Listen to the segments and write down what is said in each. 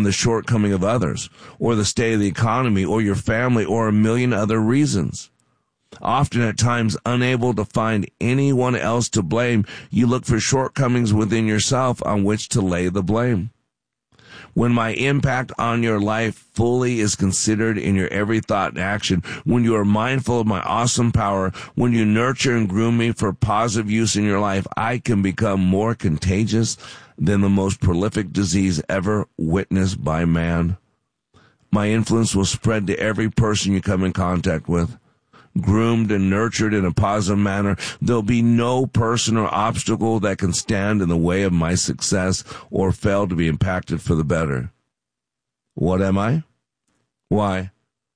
the shortcoming of others, or the state of the economy, or your family, or a million other reasons. Often at times unable to find anyone else to blame, you look for shortcomings within yourself on which to lay the blame. When my impact on your life fully is considered in your every thought and action, when you are mindful of my awesome power, when you nurture and groom me for positive use in your life, I can become more contagious than the most prolific disease ever witnessed by man. My influence will spread to every person you come in contact with. Groomed and nurtured in a positive manner, there'll be no person or obstacle that can stand in the way of my success or fail to be impacted for the better. What am I? Why,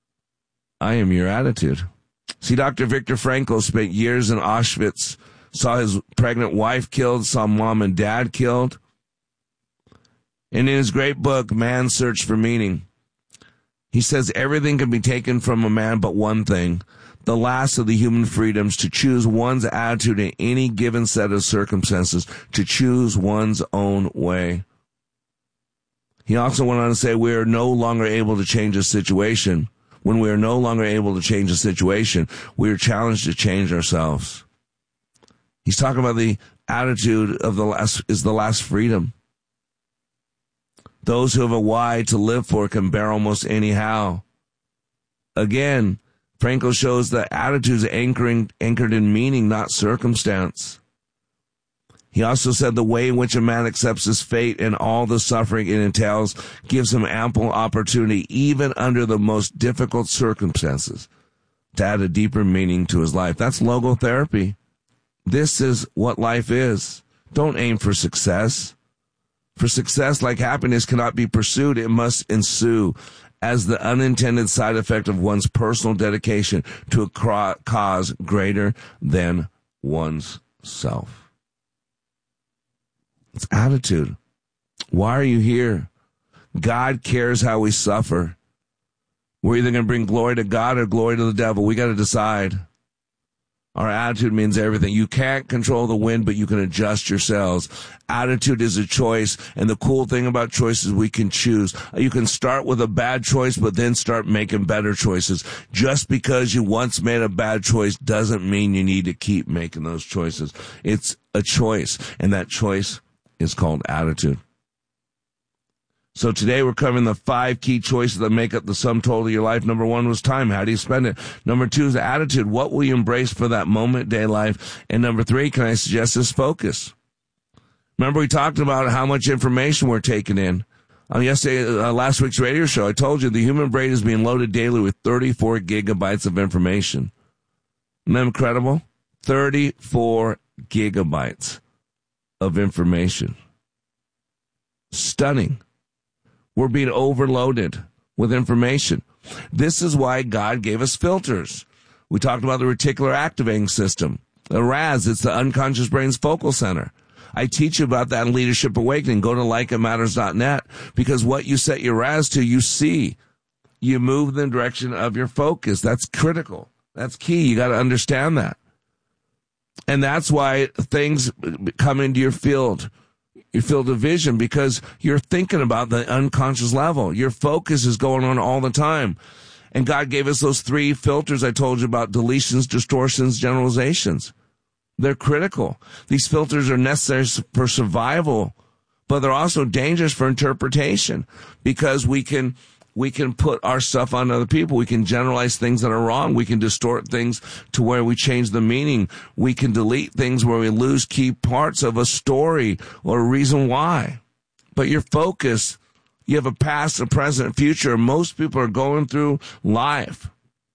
I am your attitude. See, Dr. Viktor Frankl spent years in Auschwitz, saw his pregnant wife killed, saw mom and dad killed. And in his great book, Man's Search for Meaning, he says everything can be taken from a man but one thing, the last of the human freedoms, to choose one's attitude in any given set of circumstances, to choose one's own way. He also went on to say we are no longer able to change a situation. When we are no longer able to change a situation, we are challenged to change ourselves. He's talking about the attitude of the last freedom. Those who have a why to live for can bear almost any how. Again, Frankl shows that attitudes anchored in meaning, not circumstance. He also said the way in which a man accepts his fate and all the suffering it entails gives him ample opportunity, even under the most difficult circumstances, to add a deeper meaning to his life. That's logotherapy. This is what life is. Don't aim for success. For success, like happiness, cannot be pursued. It must ensue as the unintended side effect of one's personal dedication to a cause greater than one's self. It's attitude. Why are you here? God cares how we suffer. We're either going to bring glory to God or glory to the devil. We got to decide. Our attitude means everything. You can't control the wind, but you can adjust your sails. Attitude is a choice, and the cool thing about choices, we can choose. You can start with a bad choice, but then start making better choices. Just because you once made a bad choice doesn't mean you need to keep making those choices. It's a choice, and that choice is called attitude. So today we're covering the 5 key choices that make up the sum total of your life. Number 1 was time. How do you spend it? Number 2 is attitude. What will you embrace for that moment, day life? And number 3, can I suggest, is focus. Remember we talked about how much information we're taking in. On last week's radio show, I told you the human brain is being loaded daily with 34 gigabytes of information. Isn't that incredible? 34 gigabytes of information. Stunning. We're being overloaded with information. This is why God gave us filters. We talked about the reticular activating system. The RAS, it's the unconscious brain's focal center. I teach you about that in Leadership Awakening. Go to likeitmatters.net, because what you set your RAS to, you see. You move in the direction of your focus. That's critical. That's key. You got to understand that. And that's why things come into your field of vision, because you're thinking about the unconscious level. Your focus is going on all the time. And God gave us those 3 filters I told you about: deletions, distortions, generalizations. They're critical. These filters are necessary for survival, but they're also dangerous for interpretation, because we can put our stuff on other people. We can generalize things that are wrong. We can distort things to where we change the meaning. We can delete things where we lose key parts of a story or a reason why. But your focus, you have a past, a present, a future. Most people are going through life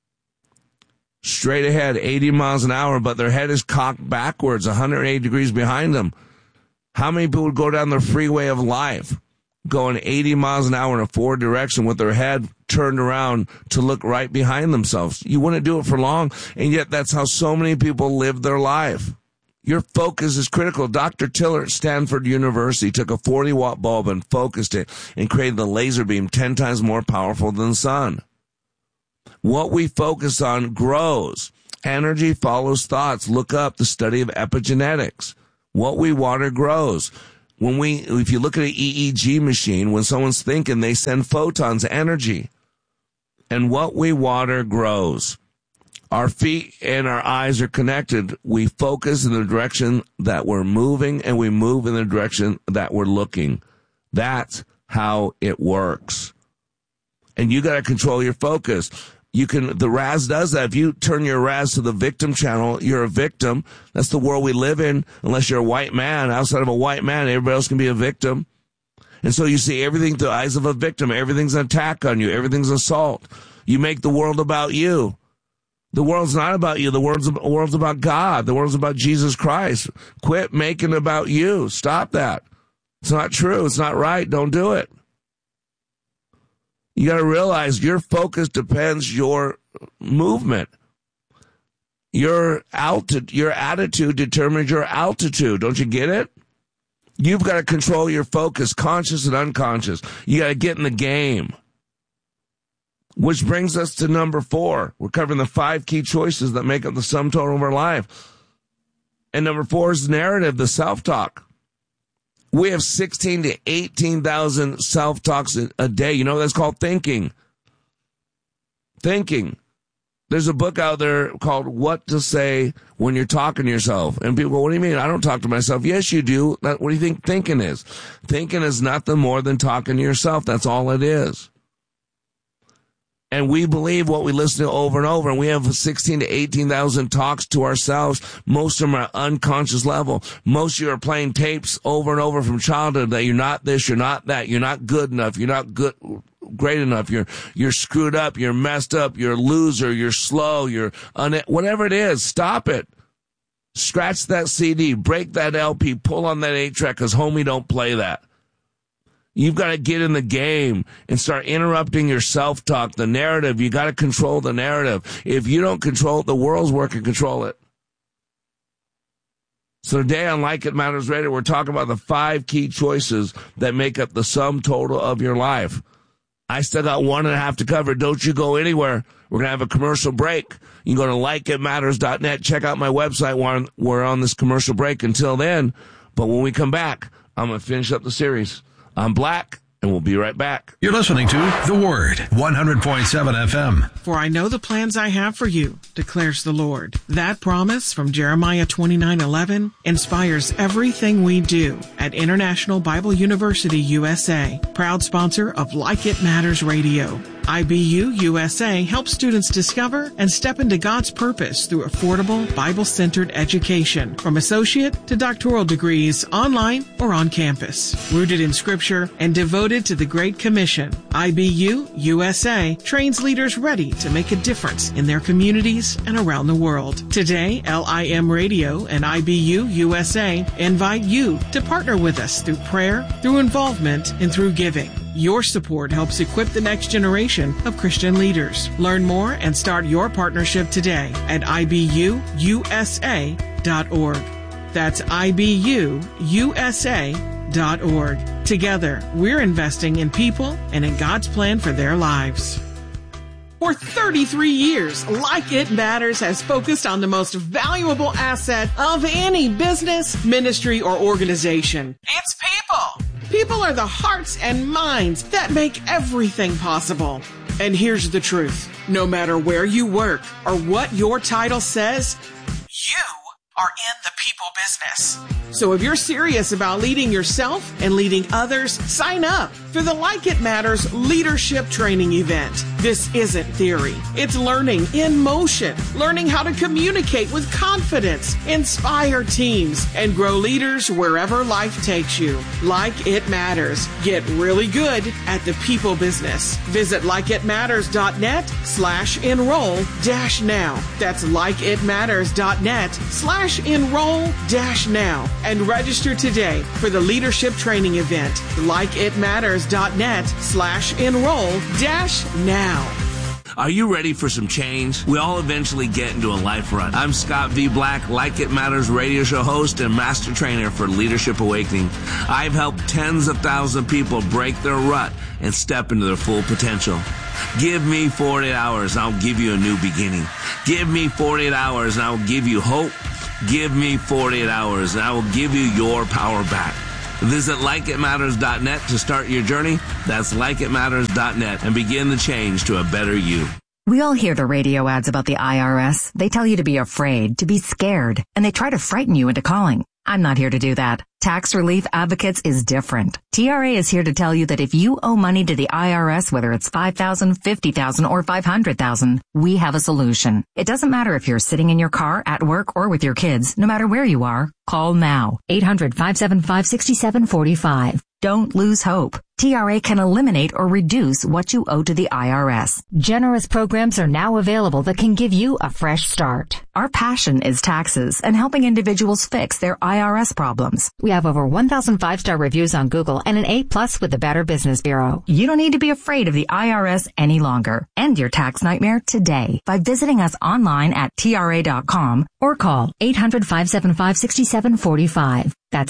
straight ahead, 80 miles an hour, but their head is cocked backwards, 180 degrees behind them. How many people would go down the freeway of life going 80 miles an hour in a forward direction with their head turned around to look right behind themselves? You wouldn't do it for long, and yet that's how so many people live their life. Your focus is critical. Dr. Tiller at Stanford University took a 40-watt bulb and focused it and created the laser beam 10 times more powerful than the sun. What we focus on grows. Energy follows thoughts. Look up the study of epigenetics. What we water grows. If you look at an EEG machine, when someone's thinking, they send photons, energy. And what we water grows. Our feet and our eyes are connected. We focus in the direction that we're moving, and we move in the direction that we're looking. That's how it works. And you got to control your focus. The RAS does that. If you turn your RAS to the victim channel, you're a victim. That's the world we live in. Unless you're a white man, outside of a white man, everybody else can be a victim. And so you see everything through the eyes of a victim. Everything's an attack on you. Everything's assault. You make the world about you. The world's not about you. The world's about God. The world's about Jesus Christ. Quit making it about you. Stop that. It's not true. It's not right. Don't do it. You got to realize your focus depends your movement. Your attitude determines your altitude. Don't you get it? You've got to control your focus, conscious and unconscious. You got to get in the game. Which brings us to number 4. We're covering the 5 key choices that make up the sum total of our life. And number 4 is narrative, the self-talk. We have 16 to 18,000 self-talks a day. You know what that's called? Thinking. Thinking. There's a book out there called What to Say When You're Talking to Yourself. And people go, what do you mean? I don't talk to myself. Yes, you do. What do you think thinking is? Thinking is nothing more than talking to yourself. That's all it is. And we believe what we listen to over and over. And we have 16 to 18,000 talks to ourselves. Most of them are unconscious level. Most of you are playing tapes over and over from childhood that you're not this, you're not that, you're not good enough, you're not great enough, you're screwed up, you're messed up, you're a loser, you're slow, whatever it is, stop it. Scratch that CD, break that LP, pull on that 8-track, because homie don't play that. You've got to get in the game and start interrupting your self-talk, the narrative. You got to control the narrative. If you don't control it, the world's working to control it. So today on Like It Matters Radio, we're talking about the 5 key choices that make up the sum total of your life. I still got 1.5 to cover. Don't you go anywhere. We're going to have a commercial break. You can go to likeitmatters.net. Check out my website. We're on this commercial break until then. But when we come back, I'm going to finish up the series. I'm Black, and we'll be right back. You're listening to The Word, 100.7 FM. For I know the plans I have for you, declares the Lord. That promise from Jeremiah 29:11 inspires everything we do at International Bible University USA, proud sponsor of Like It Matters Radio. IBU USA helps students discover and step into God's purpose through affordable, Bible-centered education, from associate to doctoral degrees, online or on campus. Rooted in Scripture and devoted to the Great Commission, IBU USA trains leaders ready to make a difference in their communities and around the world. Today, LIM Radio and IBU USA invite you to partner with us through prayer, through involvement, and through giving. Your support helps equip the next generation of Christian leaders. Learn more and start your partnership today at ibuusa.org. That's ibuusa.org. Together, we're investing in people and in God's plan for their lives. For 33 years, Like It Matters has focused on the most valuable asset of any business, ministry, or organization. It's people. People are the hearts and minds that make everything possible. And here's the truth. No matter where you work or what your title says, you are in the people business. So if you're serious about leading yourself and leading others, sign up for the Like It Matters Leadership Training Event. This isn't theory. It's learning in motion. Learning how to communicate with confidence, inspire teams, and grow leaders wherever life takes you. Like It Matters. Get really good at the people business. Visit likeitmatters.net/enroll-now. That's likeitmatters.net/enroll-now. And register today for the leadership training event. likeitmatters.net/enroll-now. Are you ready for some change? We all eventually get into a life rut. I'm Scott V. Black, Like It Matters radio show host and master trainer for Leadership Awakening. I've helped tens of thousands of people break their rut and step into their full potential. Give me 48 hours and I'll give you a new beginning. Give me 48 hours and I will give you hope. Give me 48 hours and I will give you your power back. Visit likeitmatters.net to start your journey. That's likeitmatters.net and begin the change to a better you. We all hear the radio ads about the IRS. They tell you to be afraid, to be scared, and they try to frighten you into calling. I'm not here to do that. Tax Relief Advocates is different. TRA is here to tell you that if you owe money to the IRS, whether it's $5,000, $50,000, or $500,000, we have a solution. It doesn't matter if you're sitting in your car, at work, or with your kids. No matter where you are, call now. 800-575-6745. Don't lose hope. TRA can eliminate or reduce what you owe to the IRS. Generous programs are now available that can give you a fresh start. Our passion is taxes and helping individuals fix their IRS problems. We have over 1,000 5-star reviews on Google and an A+ with the Better Business Bureau. You don't need to be afraid of the IRS any longer. End your tax nightmare today by visiting us online at TRA.com or call 800-575-6745. That's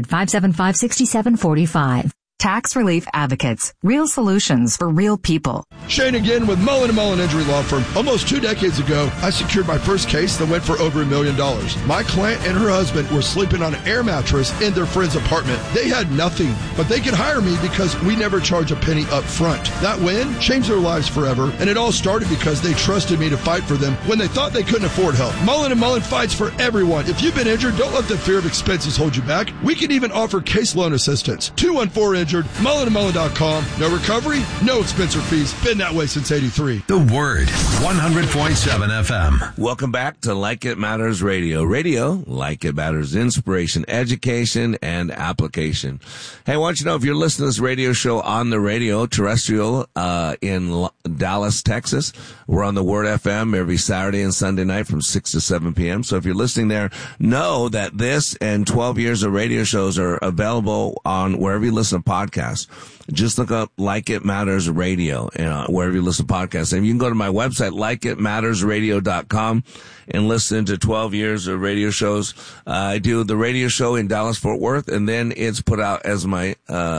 800-575-6745. Tax Relief Advocates. Real solutions for real people. Shane again with Mullen & Mullen Injury Law Firm. Almost 2 decades ago, I secured my first case that went for over $1 million. My client and her husband were sleeping on an air mattress in their friend's apartment. They had nothing, but they could hire me because we never charge a penny up front. That win changed their lives forever, and it all started because they trusted me to fight for them when they thought they couldn't afford help. Mullen & Mullen fights for everyone. If you've been injured, don't let the fear of expenses hold you back. We can even offer case loan assistance. 214-INJURED. MullenandMullen.com. No recovery, no expense or fees. Been that way since '83. The Word, 100.7 FM. Welcome back to Like It Matters Radio. Radio, like it matters, inspiration, education, and application. Hey, I want you to know if you're listening to this radio show on the radio, terrestrial, in Dallas, Texas, we're on the Word FM every Saturday and Sunday night from 6 to 7 p.m. So if you're listening there, know that this and 12 years of radio shows are available on wherever you listen to podcasts. Just look up Like It Matters Radio, wherever you listen to podcasts. And you can go to my website, likeitmattersradio.com, and listen to 12 years of radio shows. I do the radio show in Dallas, Fort Worth, and then it's put out as my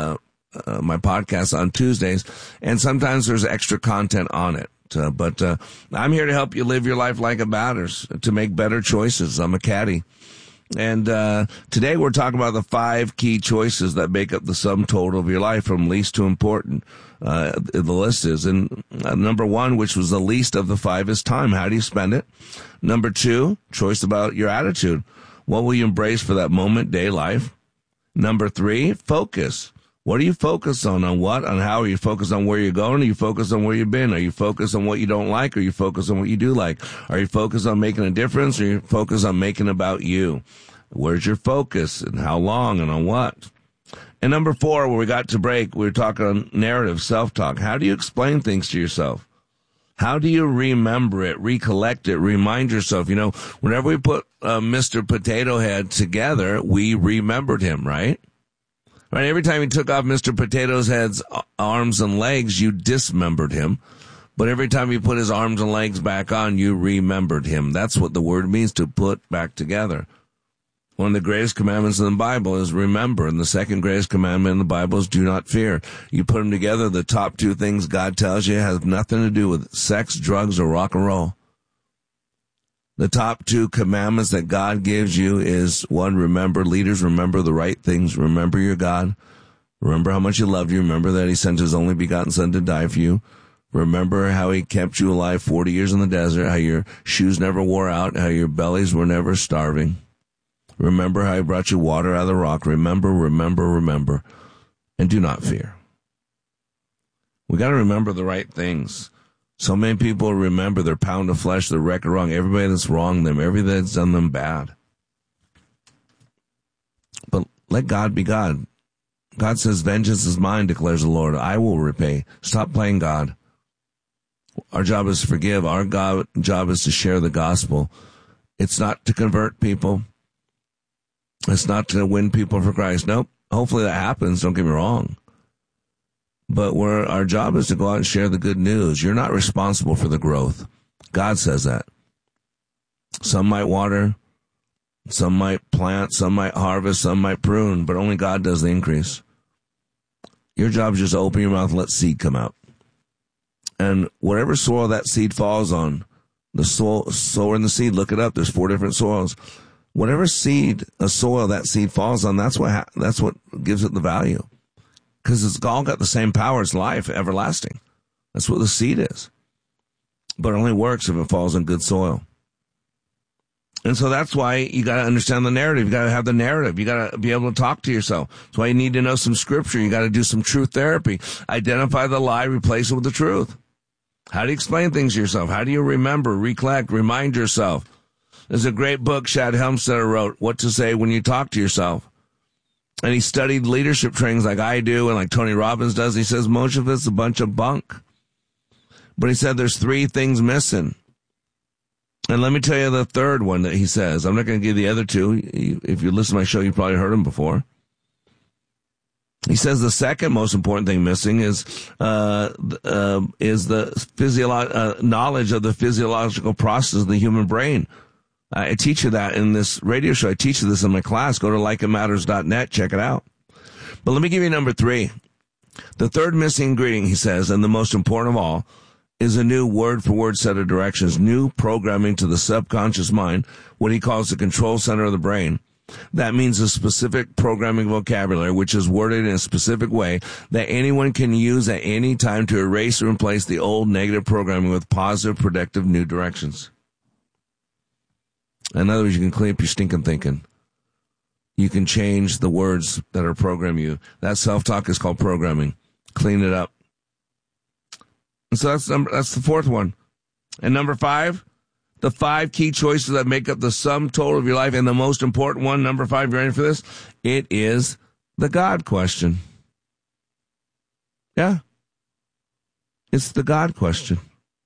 podcast on Tuesdays. And sometimes there's extra content on it. But I'm here to help you live your life like it matters, to make better choices. I'm a caddy. And today we're talking about the 5 key choices that make up the sum total of your life from least to important. The list is, and number 1, which was the least of the 5, is time. How do you spend it? Number 2, choice about your attitude. What will you embrace for that moment, day, life? Number 3, focus. What are you focused on? On what? On how? Are you focused on where you're going? Are you focused on where you've been? Are you focused on what you don't like? Are you focused on what you do like? Are you focused on making a difference? Or are you focused on making about you? Where's your focus and how long and on what? And number 4, where we got to break, we were talking on narrative, self-talk. How do you explain things to yourself? How do you remember it, recollect it, remind yourself? You know, whenever we put Mr. Potato Head together, we remembered him, right? Right, every time you took off Mr. Potato Head's arms and legs, you dismembered him. But every time you put his arms and legs back on, you remembered him. That's what the word means, to put back together. One of the greatest commandments in the Bible is remember, and the second greatest commandment in the Bible is do not fear. You put them together, the top 2 things God tells you have nothing to do with sex, drugs, or rock and roll. The top 2 commandments that God gives you is 1, remember. Leaders, remember the right things. Remember your God. Remember how much he loved you. Remember that he sent his only begotten son to die for you. Remember how he kept you alive 40 years in the desert, how your shoes never wore out, how your bellies were never starving. Remember how he brought you water out of the rock. Remember, remember, remember. And do not fear. We got to remember the right things. So many people remember their pound of flesh, their record wrong, everybody that's wronged them, everybody that's done them bad. But let God be God. God says, vengeance is mine, declares the Lord. I will repay. Stop playing God. Our job is to forgive. Our job is to share the gospel. It's not to convert people. It's not to win people for Christ. Nope. Hopefully that happens. Don't get me wrong. But our job is to go out and share the good news. You're not responsible for the growth. God says that. Some might water, some might plant, some might harvest, some might prune, but only God does the increase. Your job is just to open your mouth and let seed come out. And whatever soil that seed falls on, the sower and the seed, look it up. There's 4 different soils. Whatever seed, a soil that seed falls on, that's what gives it the value. Because it's all got the same power as life, everlasting. That's what the seed is. But it only works if it falls on good soil. And so that's why you got to understand the narrative. You got to have the narrative. You got to be able to talk to yourself. That's why you need to know some scripture. You got to do some truth therapy. Identify the lie, replace it with the truth. How do you explain things to yourself? How do you remember, recollect, remind yourself? There's a great book Shad Helmstetter wrote, What to Say When You Talk to Yourself. And he studied leadership trainings like I do and like Tony Robbins does. He says most of it's a bunch of bunk. But he said there's 3 things missing. And let me tell you the third one that he says. I'm not going to give the other 2. If you listen to my show, you've probably heard him before. He says the second most important thing missing is the knowledge of the physiological process of the human brain. I teach you that in this radio show. I teach you this in my class. Go to likeitmatters.net. Check it out. But let me give you number 3. The third missing ingredient, he says, and the most important of all, is a new word-for-word set of directions, new programming to the subconscious mind, what he calls the control center of the brain. That means a specific programming vocabulary, which is worded in a specific way that anyone can use at any time to erase or replace the old negative programming with positive, productive, new directions. In other words, you can clean up your stinking thinking. You can change the words that are programming you. That self-talk is called programming. Clean it up. And so that's the fourth one. And number 5, the 5 key choices that make up the sum total of your life. And the most important one, number 5, you ready for this? It is the God question. Yeah. It's the God question.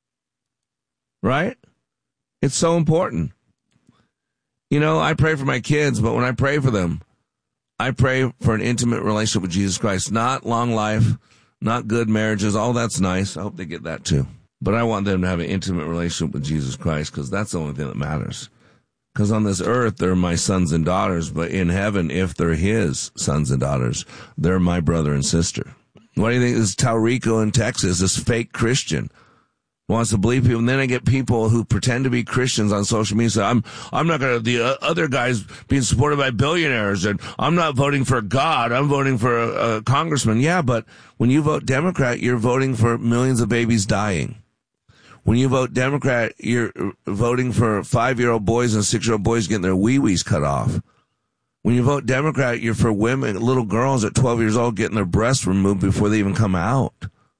Right? It's so important. You know, I pray for my kids, but when I pray for them, I pray for an intimate relationship with Jesus Christ. Not long life, not good marriages. All that's nice. I hope they get that too. But I want them to have an intimate relationship with Jesus Christ because that's the only thing that matters. Because on this earth, they're my sons and daughters, but in heaven, if they're his sons and daughters, they're my brother and sister. What do you think? This Taurico in Texas, this fake Christian, wants to believe people, and then I get people who pretend to be Christians on social media say, I'm not going to, the other guy's being supported by billionaires, and I'm not voting for God, I'm voting for a congressman. Yeah, but when you vote Democrat, you're voting for millions of babies dying. When you vote Democrat, you're voting for 5-year-old boys and 6-year-old boys getting their wee-wees cut off. When you vote Democrat, you're for women, little girls at 12 years old getting their breasts removed before they even come out.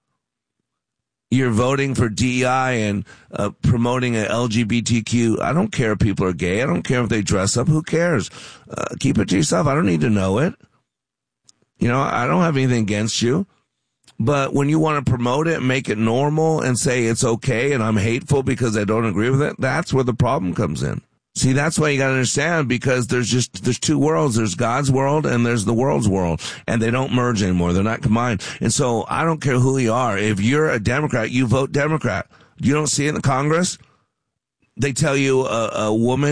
You're voting for DEI and promoting a LGBTQ. I don't care if people are gay. I don't care if they dress up. Who cares? Keep it to yourself. I don't need to know it. You know, I don't have anything against you. But when you want to promote it and make it normal and say it's okay and I'm hateful because I don't agree with it, that's where the problem comes in. See, that's why you got to understand, because there's 2 worlds. There's God's world and there's the world's world, and they don't merge anymore. They're not combined. And so I don't care who you are. If you're a Democrat, you vote Democrat. You don't see it in the Congress. They tell you a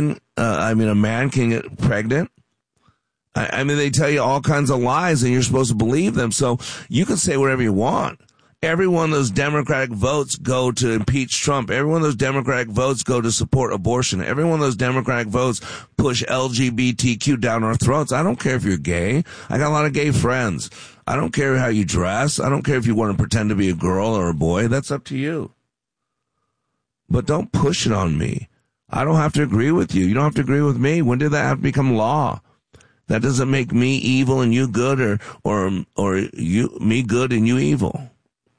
man can get pregnant. I mean, they tell you all kinds of lies and you're supposed to believe them. So you can say whatever you want. Every one of those Democratic votes go to impeach Trump. Every one of those Democratic votes go to support abortion. Every one of those Democratic votes push LGBTQ down our throats. I don't care if you're gay. I got a lot of gay friends. I don't care how you dress. I don't care if you want to pretend to be a girl or a boy. That's up to you. But don't push it on me. I don't have to agree with you. You don't have to agree with me. When did that have to become law? That doesn't make me evil and you good, or you me good and you evil.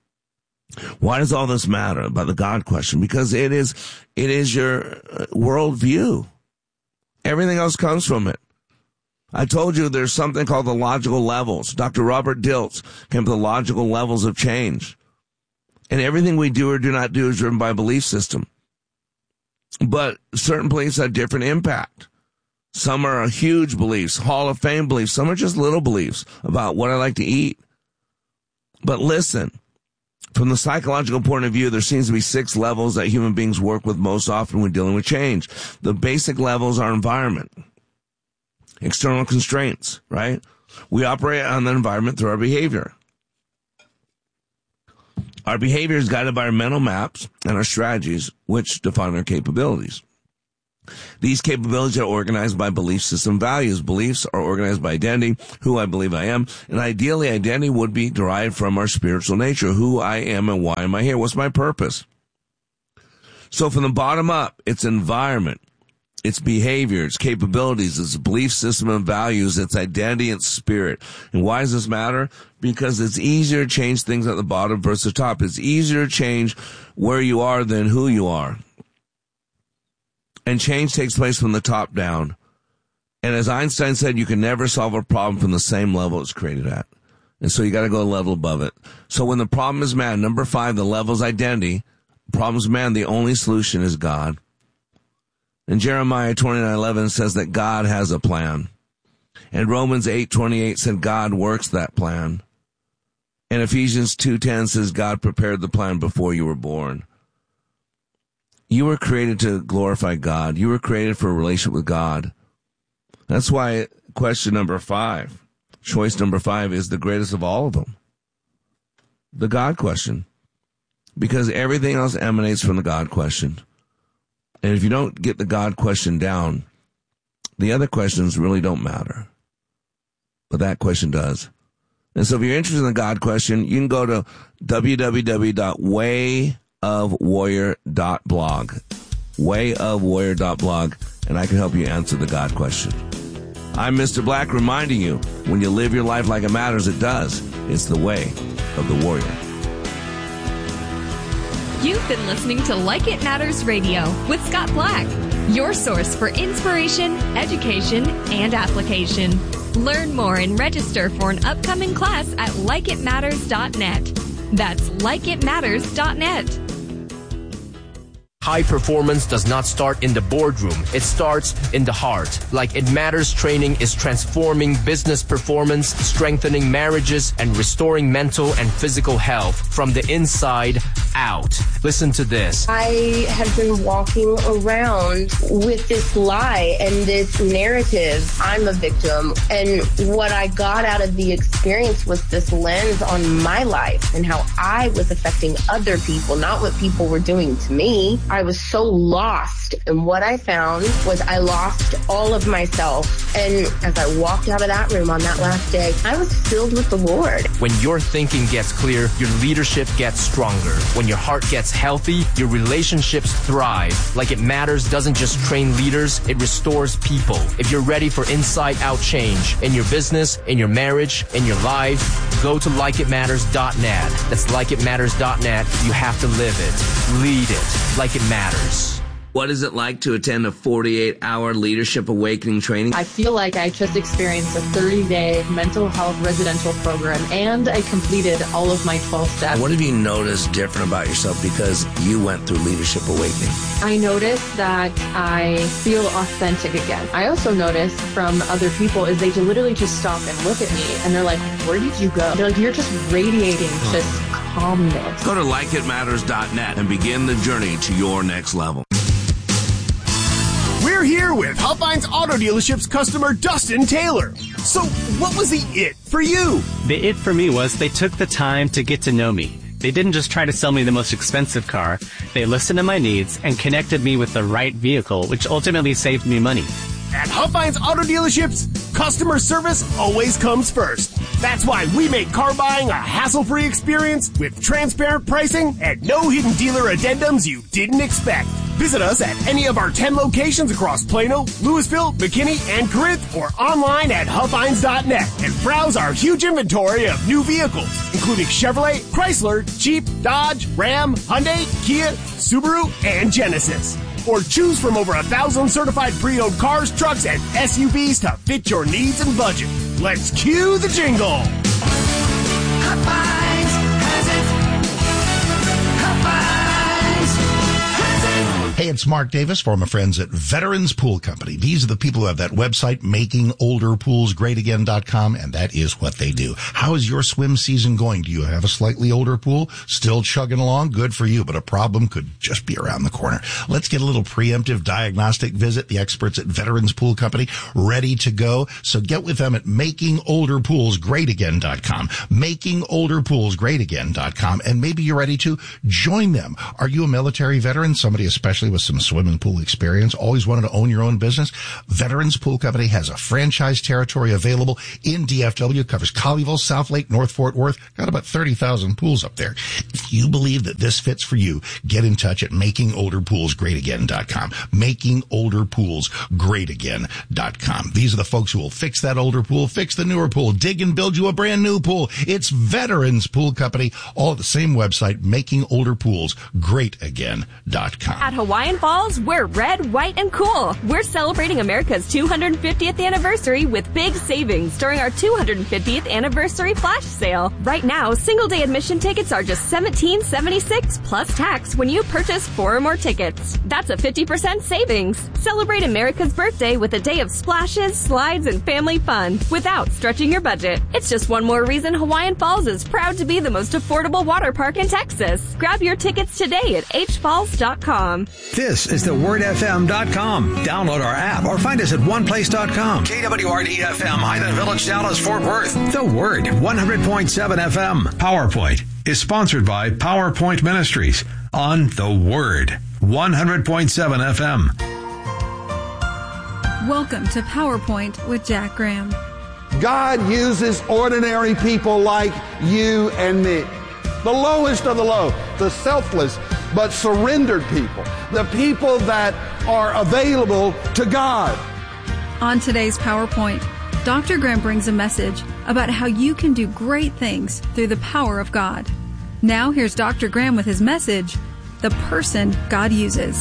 Why does all this matter about the God question? Because it is your worldview. Everything else comes from it. I told you there's something called the logical levels. Dr. Robert Dilts came up with the logical levels of change. And everything we do or do not do is driven by a belief system. But certain beliefs have different impact. Some are huge beliefs, Hall of Fame beliefs. Some are just little beliefs about what I like to eat. But listen, from the psychological point of view, there seems to be 6 levels that human beings work with most often when dealing with change. The basic levels are environment, external constraints, right? We operate on the environment through our behavior. Our behavior is guided by our mental maps and our strategies, which define our capabilities. These capabilities are organized by belief system values. Beliefs are organized by identity, who I believe I am, and ideally identity would be derived from our spiritual nature, who I am and why am I here, what's my purpose. So from the bottom up, it's environment, it's behavior, it's capabilities, it's belief system and values, it's identity and spirit. And why does this matter? Because it's easier to change things at the bottom versus the top. It's easier to change where you are than who you are. And change takes place from the top down. And as Einstein said, you can never solve a problem from the same level it's created at. And so you got to go a level above it. So when the problem is man, number 5, the level is identity. Problem is man, the only solution is God. And Jeremiah 29:11 says that God has a plan. And Romans 8:28 said God works that plan. And Ephesians 2:10 says God prepared the plan before you were born. You were created to glorify God. You were created for a relationship with God. That's why question number 5, choice number 5 is the greatest of all of them. The God question. Because everything else emanates from the God question. And if you don't get the God question down, the other questions really don't matter. But that question does. And so if you're interested in the God question, you can go to www.wayofwarrior.blog. Wayofwarrior.blog, and I can help you answer the God question. I'm Mr. Black, reminding you, when you live your life like it matters, it does. It's the way of the warrior. You've been listening to Like It Matters Radio with Scott Black, your source for inspiration, education, and application. Learn more and register for an upcoming class at likeitmatters.net. That's likeitmatters.net. High performance does not start in the boardroom. It starts in the heart. Like It Matters training is transforming business performance, strengthening marriages, and restoring mental and physical health from the inside out. Listen to this. I have been walking around with this lie and this narrative. I'm a victim. And what I got out of the experience was this lens on my life and how I was affecting other people, not what people were doing to me. I was so lost. And what I found was I lost all of myself. And as I walked out of that room on that last day, I was filled with the Lord. When your thinking gets clear, your leadership gets stronger. When your heart gets healthy, your relationships thrive. Like It Matters doesn't just train leaders, it restores people. If you're ready for inside-out change in your business, in your marriage, in your life, go to likeitmatters.net. That's likeitmatters.net. You have to live it. Lead it. Like it matters. What is it like to attend a 48-hour Leadership Awakening training? I feel like I just experienced a 30-day mental health residential program, and I completed all of my 12 steps. What have you noticed different about yourself because you went through Leadership Awakening? I noticed that I feel authentic again. I also noticed from other people is they literally just stop and look at me, and they're like, where did you go? They're like, you're just radiating just calmness. Go to likeitmatters.net and begin the journey to your next level. We're here with Huffines Auto Dealership's customer Dustin Taylor. So what was the it for you? The it for me was they took the time to get to know me. They didn't just try to sell me the most expensive car. They listened to my needs and connected me with the right vehicle, which ultimately saved me money. At Huffines Auto Dealerships, customer service always comes first. That's why we make car buying a hassle-free experience with transparent pricing and no hidden dealer addendums you didn't expect. Visit us at any of our 10 locations across Plano, Louisville, McKinney, and Corinth, or online at Huffines.net and browse our huge inventory of new vehicles, including Chevrolet, Chrysler, Jeep, Dodge, Ram, Hyundai, Kia, Subaru, and Genesis. Or choose from over 1,000 certified pre-owned cars, trucks, and SUVs to fit your needs and budget. Let's cue the jingle. Huffines has it. Huffines has it. Hey, it's Mark Davis for my friends at Veterans Pool Company. These are the people who have that website, makingolderpoolsgreatagain.com, and that is what they do. How is your swim season going? Do you have a slightly older pool? Still chugging along? Good for you, but a problem could just be around the corner. Let's get a little preemptive diagnostic visit. The experts at Veterans Pool Company ready to go. So get with them at makingolderpoolsgreatagain.com. Makingolderpoolsgreatagain.com, and maybe you're ready to join them. Are you a military veteran? Somebody especially with with some swimming pool experience? Always wanted to own your own business? Veterans Pool Company has a franchise territory available in DFW. Covers Colleyville, South Lake, North Fort Worth. Got about 30,000 pools up there. If you believe that this fits for you, get in touch at MakingOlderPoolsGreatAgain.com. MakingOlderPoolsGreatAgain.com. These are the folks who will fix that older pool, fix the newer pool, dig and build you a brand new pool. It's Veterans Pool Company, all at the same website, MakingOlderPoolsGreatAgain.com. At Hawaiian Falls, we're red, white, and cool. We're celebrating America's 250th anniversary with big savings during our 250th anniversary flash sale. Right now, single-day admission tickets are just $17.76 plus tax when you purchase 4 or more tickets. That's a 50% savings. Celebrate America's birthday with a day of splashes, slides, and family fun without stretching your budget. It's just one more reason Hawaiian Falls is proud to be the most affordable water park in Texas. Grab your tickets today at hfalls.com. This is thewordfm.com. Download our app or find us at oneplace.com. KWRD-FM, Highland Village, Dallas, Fort Worth. The Word, 100.7 FM. PowerPoint is sponsored by PowerPoint Ministries on The Word, 100.7 FM. Welcome to PowerPoint with Jack Graham. God uses ordinary people like you and me. The lowest of the low, the selfless but surrendered people, the people that are available to God. On today's PowerPoint, Dr. Graham brings a message about how you can do great things through the power of God. Now here's Dr. Graham with his message, The Person God Uses.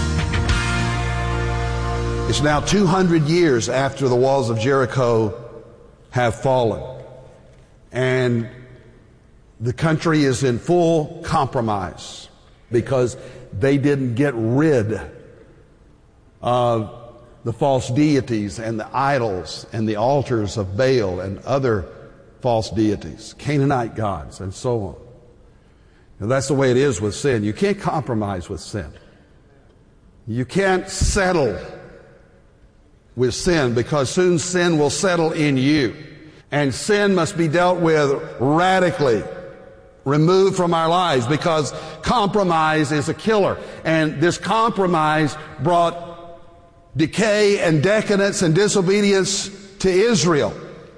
It's now 200 years after the walls of Jericho have fallen, and the country is in full compromise because they didn't get rid of the false deities and the idols and the altars of Baal and other false deities, Canaanite gods, and so on. And that's the way it is with sin. You can't compromise with sin. You can't settle with sin, because soon sin will settle in you. And sin must be dealt with radically, removed from our lives, because compromise is a killer. And this compromise brought decay and decadence and disobedience to Israel.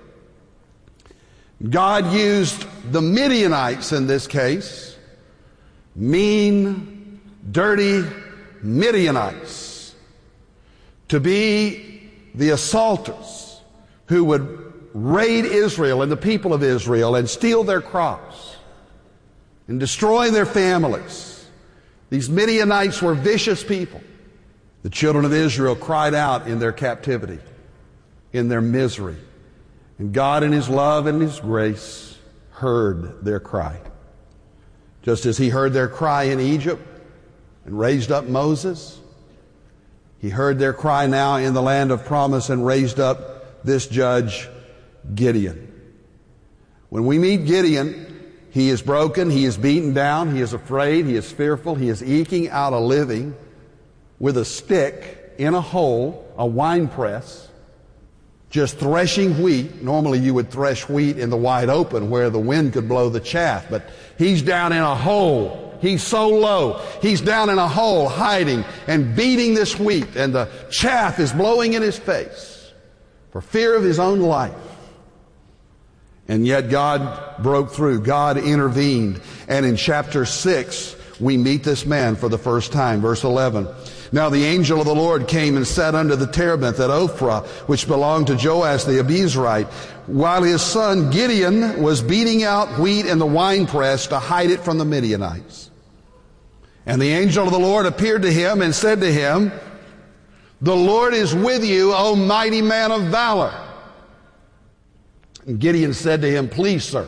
God used the Midianites in this case, mean, dirty Midianites, to be the assaulters who would raid Israel and the people of Israel and steal their crops and destroy their families. These Midianites were vicious people. The children of Israel cried out in their captivity, in their misery. And God in His love and His grace heard their cry. Just as He heard their cry in Egypt and raised up Moses, He heard their cry now in the land of promise and raised up this judge, Gideon. When we meet Gideon, he is broken, he is beaten down, he is afraid, he is fearful, he is eking out a living with a stick in a hole, a wine press, just threshing wheat. Normally you would thresh wheat in the wide open where the wind could blow the chaff, but he's down in a hole. He's so low. He's down in a hole hiding and beating this wheat, and the chaff is blowing in his face for fear of his own life. And yet God broke through. God intervened. And in chapter 6, we meet this man for the first time. Verse 11. Now the angel of the Lord came and sat under the terebinth at Ophrah, which belonged to Joash the Abiezrite, while his son Gideon was beating out wheat in the winepress to hide it from the Midianites. And the angel of the Lord appeared to him and said to him, "The Lord is with you, O mighty man of valor." And Gideon said to him, "Please, sir,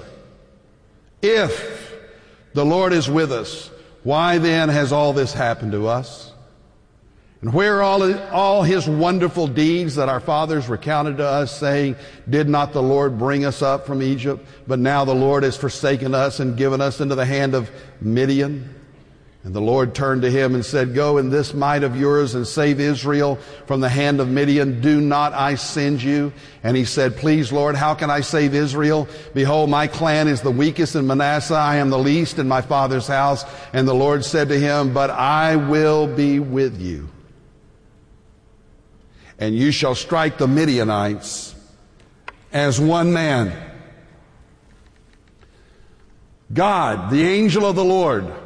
if the Lord is with us, why then has all this happened to us? And where are all His wonderful deeds that our fathers recounted to us, saying, did not the Lord bring us up from Egypt? But now the Lord has forsaken us and given us into the hand of Midian." And the Lord turned to him and said, go in this might of yours and save Israel from the hand of Midian. Do not I send you? And he said, please, Lord, how can I save Israel? Behold, my clan is the weakest in Manasseh. I am the least in my father's house. And the Lord said to him, but I will be with you. And you shall strike the Midianites as one man. God, the angel of the Lord,